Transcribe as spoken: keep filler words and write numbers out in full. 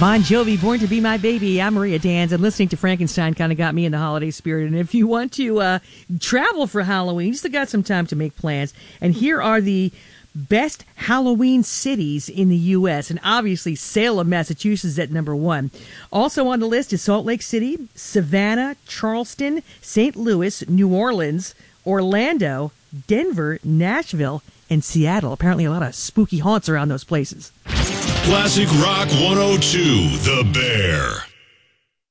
Bon Jovi, Born to Be My Baby. I'm Maria Dans, and listening to Frankenstein kind of got me in the holiday spirit. And if you want to uh, travel for Halloween, you still got some time to make plans. And here are the best Halloween cities in the U S, and obviously Salem, Massachusetts at number one. Also on the list is Salt Lake City, Savannah, Charleston, Saint Louis, New Orleans, Orlando, Denver, Nashville, and Seattle. Apparently a lot of spooky haunts around those places. Classic Rock one oh two, The Bear.